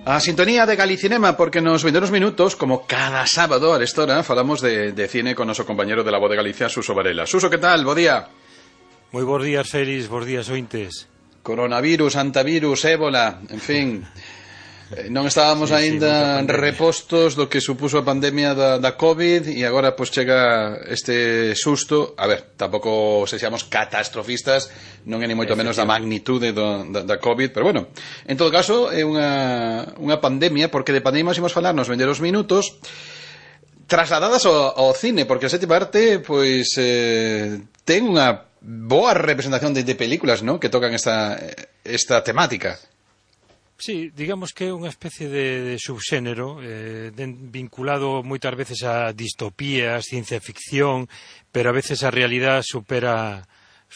A sintonía de Galicinema, porque nos vendrá unos minutos, como cada sábado a esta hora, falamos de cine con nuestro compañero de la Voz de Galicia, Suso Varela. Suso, ¿qué tal? Bo día. Moi bons días, Félix, bons días, ointes. Coronavirus, antivirus, ébola, en fin. Non estábamos aínda repostos do que supuso a pandemia da COVID e agora pois chega este susto. A ver, tampouco sexamos catastrofistas, non é ni moito menos da magnitude da COVID, pero bueno, en todo caso é unha pandemia, porque de pandemia imos falar nos vendeiros minutos trasladadas ao cine, porque a sétima arte pois ten unha boa representación de películas, ¿no?, que tocan esta temática. Sí, digamos que é unha especie de subxénero vinculado moitas veces a distopías, ciencia ficción, pero a veces a realidade supera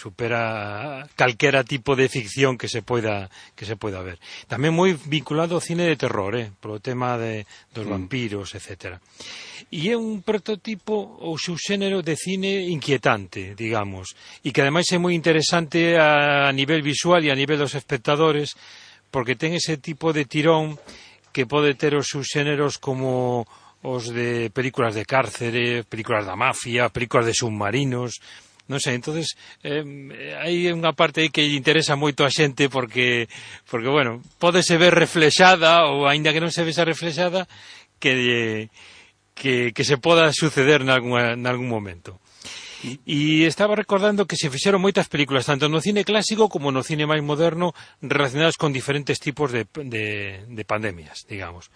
calquera tipo de ficción que se poida ver. Tamén moi vinculado ao cine de terror, polo tema dos vampiros, etcétera. E é un prototipo ou subxénero de cine inquietante, digamos, e que ademais é moi interesante a nivel visual e a nivel dos espectadores, porque ten ese tipo de tirón que pode ter os subxéneros como os de películas de cárcere, películas da mafia, películas de submarinos, non sei, entonces hai unha parte aí que interesa moito a xente porque bueno, pódese ver reflexada ou aínda que non se vexa reflexada que se poda suceder nalgún momento. E estaba recordando que se fixeron moitas películas tanto no cine clásico como no cine máis moderno relacionadas con diferentes tipos de pandemias, digamos.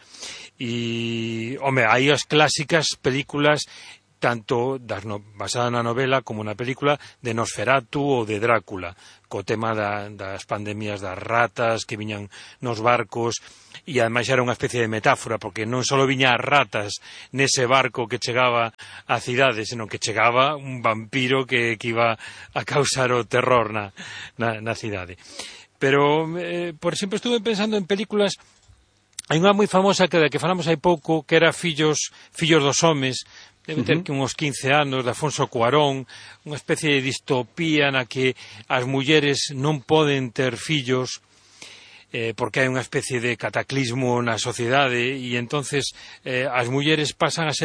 E, home, hai as clásicas películas tanto basada na novela como na película de Nosferatu ou de Drácula, co tema das pandemias das ratas que viñan nos barcos, e ademais era unha especie de metáfora, porque non só viñan as ratas nese barco que chegaba á cidade, senón que chegaba un vampiro que iba a causar o terror na cidade. Pero, por exemplo, estuve pensando en películas. Hai unha moi famosa da que falamos hai pouco, que era Fillos dos Homes, debe ter que uns 15 anos, de Afonso Cuarón, unha especie de distopía na que as mulleres non poden ter fillos porque hai unha especie de cataclismo na sociedade e entonces as mulleres pasan a ser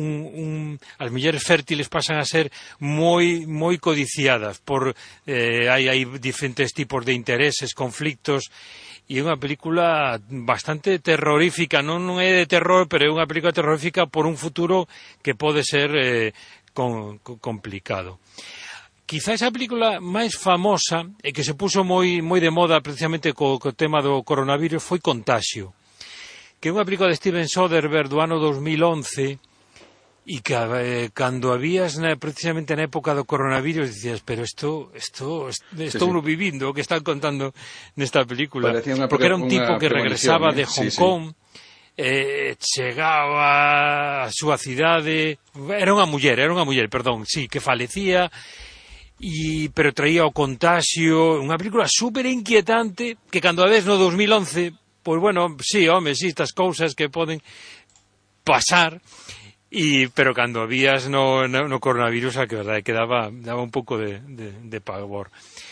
as mulleres fértiles pasan a ser moi codiciadas por hai diferentes tipos de intereses, conflictos. E é unha película bastante terrorífica, non é de terror, pero é unha película terrorífica por un futuro que pode ser complicado. Quizá esa película máis famosa e que se puso moi de moda precisamente co tema do coronavirus foi Contaxio, que é unha película de Steven Soderbergh do ano 2011 e que cando habías precisamente na época do coronavirus dicías, pero estou no vivindo o que están contando nesta película, porque era un tipo que regresaba de Hong Kong, chegaba a súa cidade, era unha muller, que falecía, pero traía o contaxio, unha película super inquietante que cando a ves no 2011, pois bueno, sí, estas cousas que poden pasar. Pero cando habías no coronavirus, a que verdade que daba un pouco de pavor.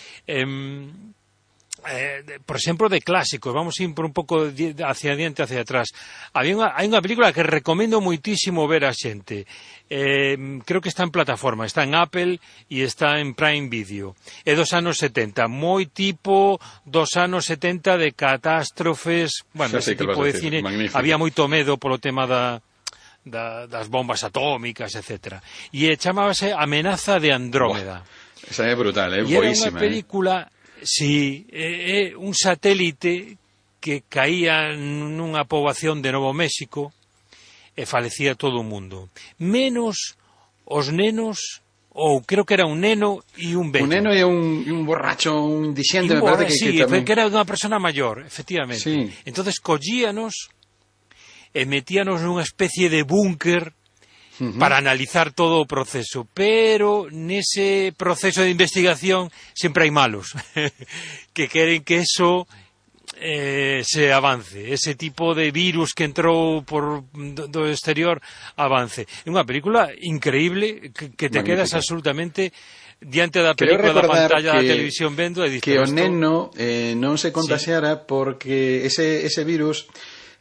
Por exemplo, de clásicos, vamos a ir por un pouco hacia adiante, hacia atrás. Hai unha película que recomendo moitísimo ver a xente. Creo que está en plataforma, está en Apple e está en Prime Video. É dos anos 70, moi tipo dos anos 70 de catástrofes, bueno, ese tipo de cine. Magnífico. Había moito medo polo tema das bombas atómicas, etcétera. E chamábase Amenaza de Andrómeda. Esa é brutal, é boísima. E era unha película, é un satélite que caía nunha poboación de Novo México e falecía todo o mundo. Menos os nenos, ou creo que era un neno e un vello. Un neno e un borracho, un indixente, me parece que tamén. Que era unha persona maior, efectivamente. Sí. Entonces collíanos e metíanos nunha especie de búnker para analizar todo o proceso, pero nese proceso de investigación sempre hai malos que queren que eso se avance, ese tipo de virus que entrou do exterior avance. É unha película increíble que te quedas absolutamente diante da película da pantalla da televisión vendo e dices que o neno non se contaxiara porque ese virus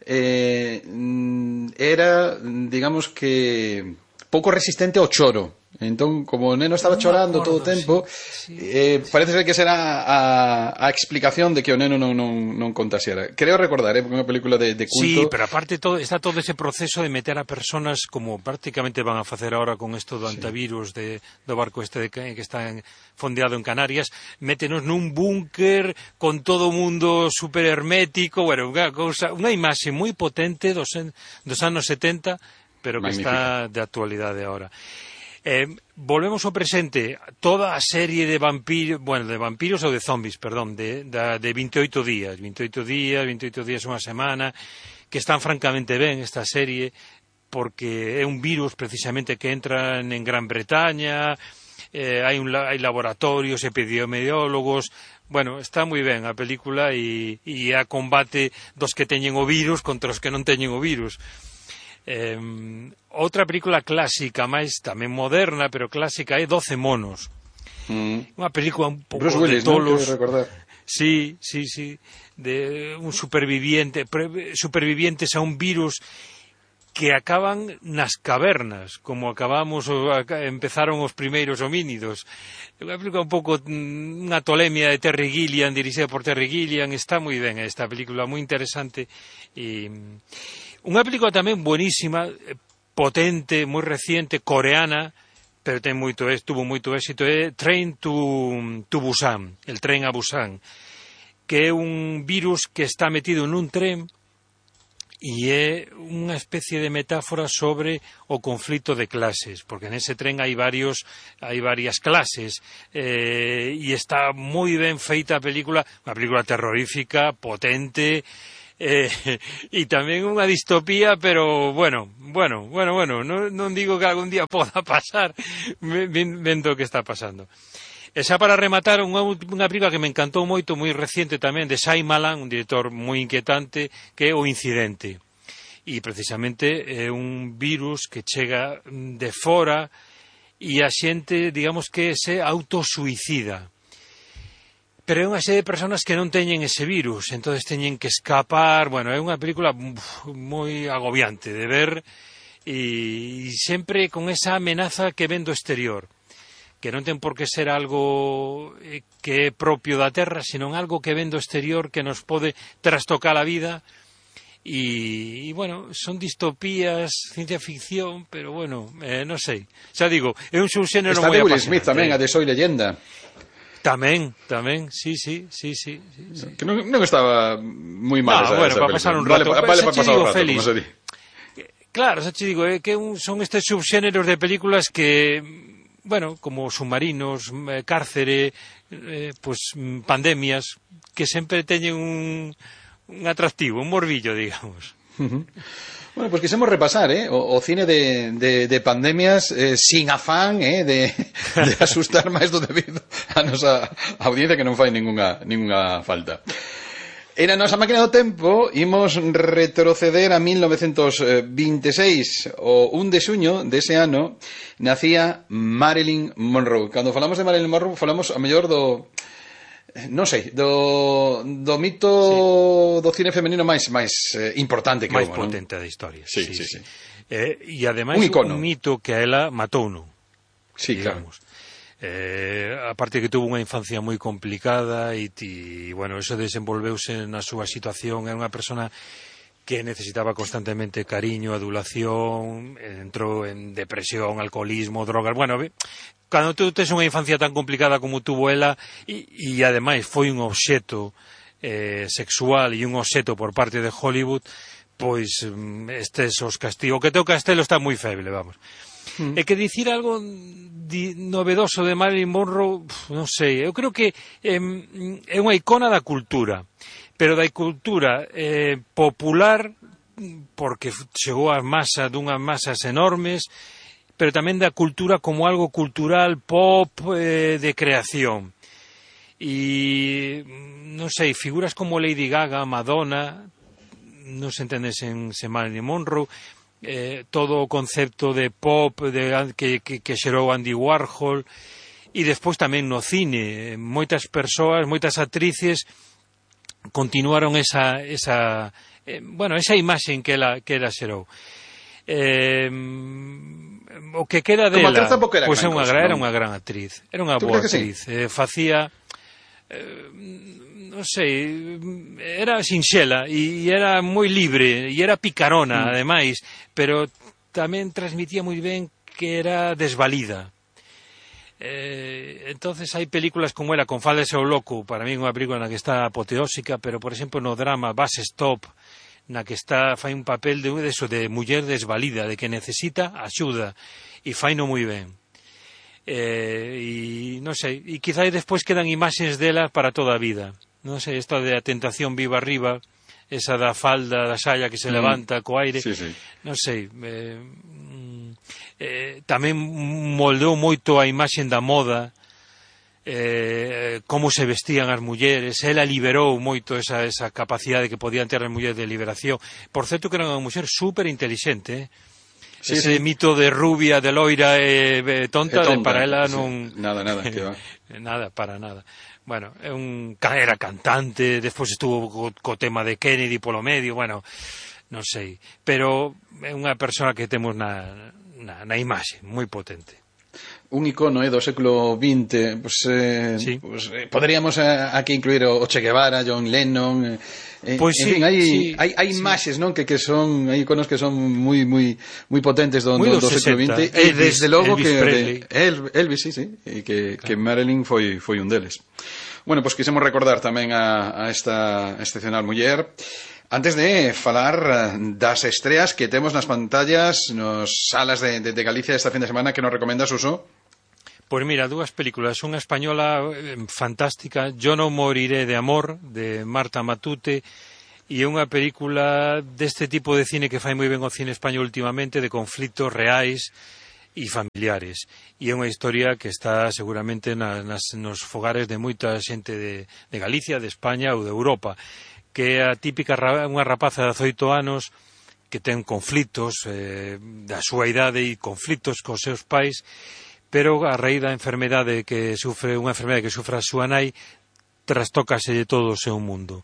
era, digamos que, pouco resistente ao choro. Entón, como o neno estaba chorando todo o tempo, parece ser que será a explicación de que o neno non contaxiara. Creo recordar, porque é unha película de culto. Sí, pero aparte está todo ese proceso de meter a personas, como prácticamente van a facer ahora con isto do antivirus do barco que está fondeado en Canarias, métenos nun búnker con todo o mundo super hermético, bueno, unha imaxe moi potente dos anos 70, pero que está de actualidade ahora. Volvemos ao presente, toda a serie de vampiros ou de zombies, perdón, de 28 días, 28 días unha semana, que están francamente ben esta serie, porque é un virus precisamente que entra en Gran Bretaña, hai laboratorios, epidemiólogos, bueno, está moi ben a película e a combate dos que teñen o virus contra os que non teñen o virus. Outra película clásica, máis tamén moderna, pero clásica, é 12 monos. Unha película un pouco Bruce Willis, de tolos. ¿no? Recordar. Sí, de un supervivientes a un virus que acaban nas cavernas, como empezaron os primeiros homínidos. Unha película un pouco, unha tolemia de Terry Gilliam, dirixida por Terry Gilliam. Está moi ben esta película, moi interesante. E unha película tamén buenísima, potente, moi reciente, coreana, pero tuvo moito éxito, é Train to Busan, el tren a Busan, que é un virus que está metido nun tren e é unha especie de metáfora sobre o conflito de clases, porque nese tren hai varias clases, e está moi ben feita a película, unha película terrorífica, potente, e tamén unha distopía, pero bueno, non digo que algún día poda pasar vendo o que está pasando. E xa para rematar, unha película que me encantou moito, moi reciente tamén, de Shyamalan, un director moi inquietante, que é O Incidente. E precisamente é un virus que chega de fora e a xente, digamos que se autosuicida. Pero é unha serie de personas que non teñen ese virus, entonces teñen que escapar. Bueno, é unha película moi agobiante de ver e sempre con esa amenaza que ven do exterior, que non ten por que ser algo que é propio da Terra, sino algo que ven do exterior que nos pode trastocar a vida. E bueno, son distopías, ciencia ficción, pero bueno, non sei. Xa digo, é un subxénero moi apasionante. Está de Will Smith tamén, a de Soy Leyenda. Tamén, sí. Que non estaba moi mal esa para pasar un rato. Vale para pasar un rato, como se di. Claro, xa te digo, que son estes subxéneros de películas que, bueno, como submarinos, cárcere, pues pandemias, que sempre teñen un atractivo, un morbillo, digamos. Bueno, pues quisemos repasar o cine de pandemias sin afán de asustar máis do debido a nosa audiencia, que non fai ningunha falta. En a nosa máquina do tempo imos retroceder a 1926. O 1 de xuño dese ano nacía Marilyn Monroe. Cando falamos de Marilyn Monroe falamos a mellor do mito do cine femenino máis importante que máis houve, potente da historia. Sí. E ademais un mito que a ela matouno. Sí, digamos. Claro. Aparte que tuvo unha infancia moi complicada e bueno, eso desenvolveuse na súa situación. Era unha persona que necesitaba constantemente cariño, adulación, entrou en depresión, alcoholismo, drogas. Bueno, cando tú tes unha infancia tan complicada como tuvo ela e ademais foi un obxeto sexual e un obxeto por parte de Hollywood, pois estes os castigos. O que teu castelo está moi feble, vamos. É que dicir algo novedoso de Marilyn Monroe, non sei, eu creo que é unha icona da cultura, pero da cultura popular, porque chegou a dunhas masas enormes, pero tamén da cultura como algo cultural, pop, de creación. E non sei, figuras como Lady Gaga, Madonna, non se entende sen Marilyn Monroe, todo o concepto de pop que xerou Andy Warhol, e despois tamén no cine moitas persoas, moitas actrices continuaron esa bueno, esa imaxe que ela xerou. O que queda dela, pois era unha gran actriz, era unha boa actriz, facía non sei, era sinxela e era moi libre e era picarona, ademais, pero tamén transmitía moi ben que era desvalida. Entonces hai películas como ela, con Fálese o loco, para mí é unha película na que está apoteósica, pero por exemplo no drama Bus Stop, na que fai un papel de muller desvalida, de que necesita axuda, e faino moi ben. E non sei, e quizá despois quedan imaxes dela para toda a vida. Non sei, esta de A tentación viva arriba, esa da falda, da saia que se levanta co aire, non sei, tamén moldeou moito a imaxe da moda, como se vestían as mulleres. Ela liberou moito esa capacidade que podían ter as mulleres de liberación. Por certo que era unha muller super inteligente, ese mito de rubia, de loira e tonta, para ela non... Nada, que va. Nada, para nada. Bueno, era cantante, despois estuvo co tema de Kennedy polo medio, bueno, non sei, pero é unha persona que temos na imaxe, moi potente. Un icono do século XX, poderíamos aquí incluir o Che Guevara, John Lennon, pois en fin, hai imaxes, non, que son, hai iconos que son moi potentes do século XX, e desde logo que Elvis, e que Marilyn foi un deles. Bueno, pois quisemos recordar tamén a esta excepcional muller. Antes de falar das estreas que temos nas pantallas, nos salas de Galicia esta fin de semana, que nos recomendas, Suso? Pois mira, dúas películas, unha española fantástica, Yo non moriré de amor, de Marta Matute, e unha película deste tipo de cine que fai moi ben o cine español últimamente, de conflitos reais e familiares, e é unha historia que está seguramente nos fogares de moita xente de Galicia, de España ou de Europa, que é a típica unha rapaza de 18 anos que ten conflitos da súa idade e conflitos cos seus pais, pero a raíz da enfermedade que sufre a súa nai, trastócase de todo o seu mundo.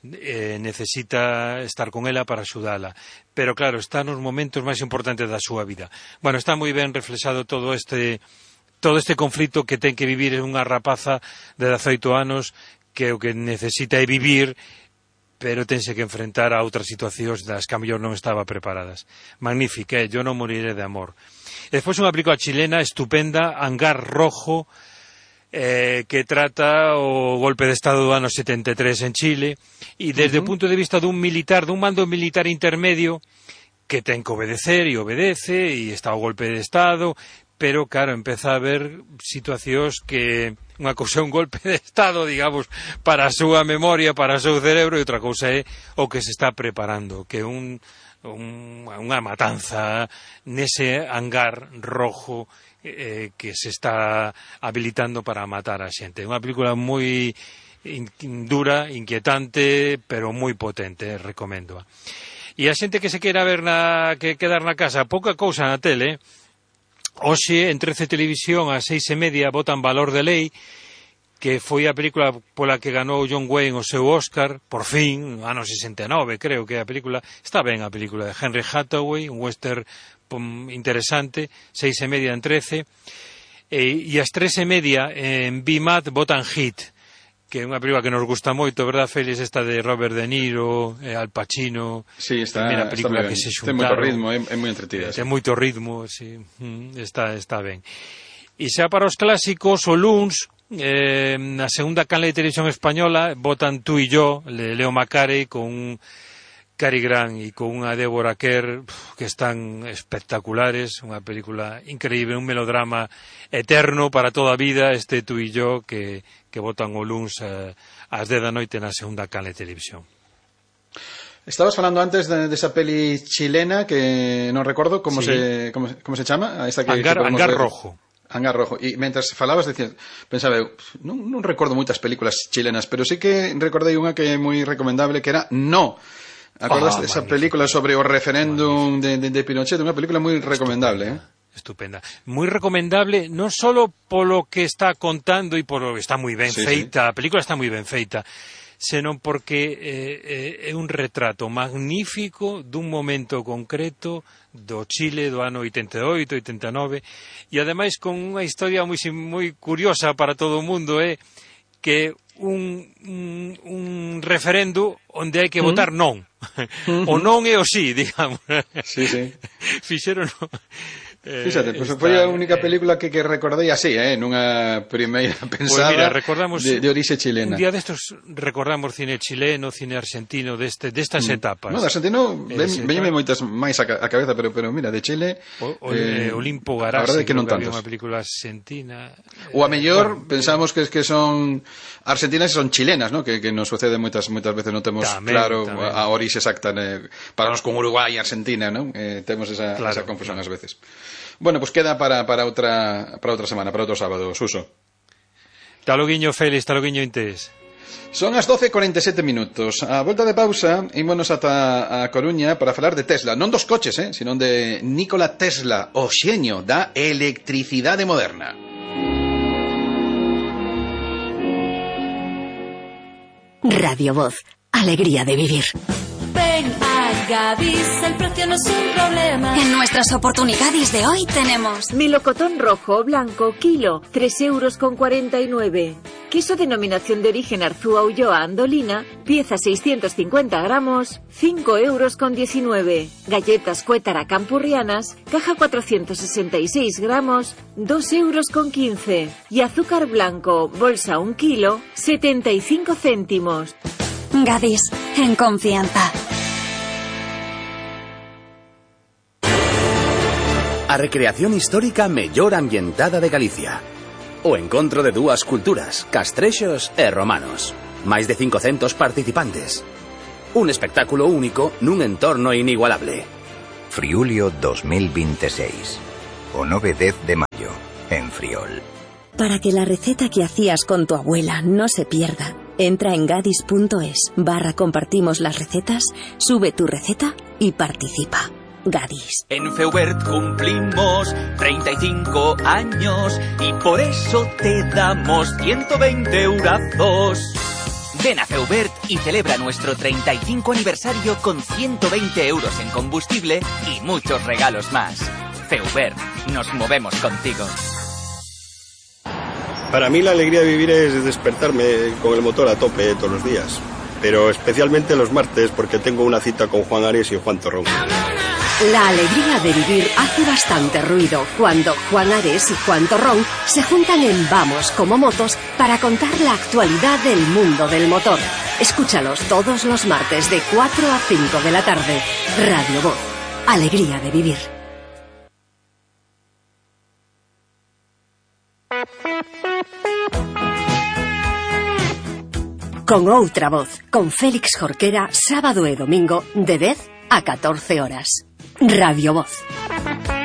Necesita estar con ela para axudala, pero claro, está nos momentos máis importantes da súa vida. Bueno, está moi ben reflexado todo este conflito que ten que vivir unha rapaza de 18 anos, que o que necesita é vivir, pero tense que enfrentar a outras situacións das que a mellor non estaba preparadas. Magnífica, Yo non moriré de amor. E despois unha película chilena estupenda, Hangar Rojo, que trata o golpe de Estado do ano 73 en Chile, e desde o punto de vista dun mando militar intermedio, que ten que obedecer e obedece, e está o golpe de Estado, pero claro, empeza a haber situacións que unha cousa é un golpe de Estado, digamos, para a súa memoria, para o seu cerebro, e outra cousa é o que se está preparando, que é unha matanza nese hangar rojo que se está habilitando para matar a xente. Unha película moi dura, inquietante, pero moi potente, recomendo. E a xente que se queira quedar na casa, pouca cousa na tele. Hoxe, en 13 Televisión, ás 6:30, botan Valor de Lei, que foi a película pola que ganou John Wayne o seu Oscar, por fin, ano 69, creo que a película. Está ben a película de Henry Hathaway, un western interesante, 6:30 en 13, e ás 3:30 en BMAT botan Hit, que é unha película que nos gusta moito, verdad, Félix, esta de Robert De Niro, Al Pacino. Sí, está película que se xuntaron. Ten moito ritmo, é moi entretida. Ten moito ritmo, sí, está ben. E xa para os clásicos, o luns, na segunda canle de televisión española, botan Tú y yo, de Leo Macari, con un Cary Grant e con unha Deborah Kerr, que están espectaculares, unha película increíble, un melodrama eterno para toda a vida, este Tú y yo, que botan o luns ás 10 da noite na segunda canle de televisión. Estabas falando antes desa peli chilena que non recordo como se chama, esta que Hangar Rojo. Hangar Rojo. E mentras falabas pensaba eu, non recordo moitas películas chilenas, pero sí que recordei unha que é moi recomendable, que era No. Acordas esa película sobre o referéndum de Pinochet? Unha película moi recomendable, Estupenda. Moi recomendable, non só polo que está contando e polo que está moi ben feita, a película está moi ben feita, senón porque é un retrato magnífico dun momento concreto do Chile do ano 88, 89, e ademais con unha historia moi curiosa para todo o mundo, que un referendo onde hai que votar non. O non é o sí, digamos. Sí. Fixeron... Fíxate, pois foi a única película que recordei así, nunha primeira pensada, mira, recordamos de orixe chilena. Un día destos recordamos cine chileno, cine argentino, destas etapas. No, de argentino veñeme moitas máis a cabeza, pero mira, de Chile... Olimpo Garasi, que non había tantos. unha película argentina... Ou a mellor, pensamos que son argentinas e son chilenas, ¿no? Que nos sucede moitas veces, non temos claro a orixe exacta, para nos con Uruguai e Argentina, ¿no? Temos esa confusión ás veces. Bueno, pues queda para outra semana, para outro sábado, Suso. Taloguiño Félix, taloguiño Intés. Son as 12:47 minutos. A volta de pausa, ímonos ata a Coruña para falar de Tesla, non dos coches, sino de Nikola Tesla, o xeño da electricidade moderna. Radio Voz, alegría de vivir. Ven a Gadis, el precio no es un problema. En nuestras oportunidades de hoy tenemos melocotón rojo o blanco, kilo, 3,49 €. Queso denominación de origen Arzúa Ulloa Andolina, pieza 650 gramos, 5,19 €. Galletas Cuétara Campurrianas, caja 466 gramos, 2,15 €. Y azúcar blanco, bolsa 1 kilo, 75 céntimos. Gadis, en confianza. A recreación histórica mellor ambientada de Galicia. O encontro de dúas culturas, castrexos e romanos. Máis de 500 participantes. Un espectáculo único nun entorno inigualable. Friulio 2026. O 9 e 10 de maio, en Friol. Para que la receta que hacías con tu abuela no se pierda, entra en gadis.es/compartimos las recetas, sube tu receta y participa. Gadis. En Feubert cumplimos 35 años y por eso te damos 120 eurazos. Ven a Feubert y celebra nuestro 35 aniversario con 120 euros en combustible y muchos regalos más. Feubert, nos movemos contigo. Para mí la alegría de vivir es despertarme con el motor a tope todos los días, pero especialmente los martes porque tengo una cita con Juan Ares y Juan Torrón. La alegría de vivir hace bastante ruido cuando Juan Ares y Juan Torrón se juntan en Vamos como Motos para contar la actualidad del mundo del motor. Escúchalos todos los martes de 4 a 5 de la tarde. Radio Voz. Alegría de vivir. Con outra voz, con Félix Jorquera, sábado e domingo de 10 a 14 horas. Radio Voz.